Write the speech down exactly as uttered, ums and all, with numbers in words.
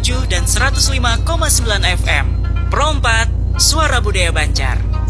tujuh dan seratus lima koma sembilan F M. Pro empat, Suara Budaya Banjar.